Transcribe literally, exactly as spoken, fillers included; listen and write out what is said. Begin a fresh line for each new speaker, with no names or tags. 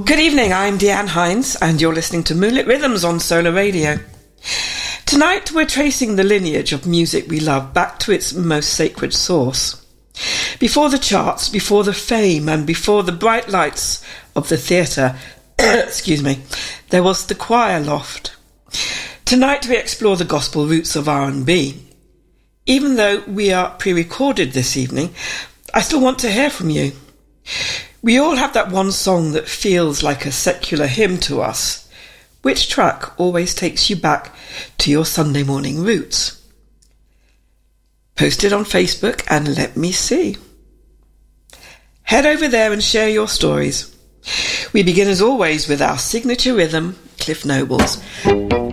Good evening, I'm Deanne Hines, and you're listening to Moonlit Rhythms on Solar Radio. Tonight we're tracing the lineage of music we love back to its most sacred source. Before the charts, before the fame, and before the bright lights of the theatre, excuse me, there was the choir loft. Tonight we explore the gospel roots of R and B. Even though we are pre-recorded this evening, I still want to hear from you. We all have that one song that feels like a secular hymn to us. Which track always takes you back to your Sunday morning roots? Post it on Facebook and let me see. Head over there and share your stories. We begin as always with our signature rhythm, Cliff Noble's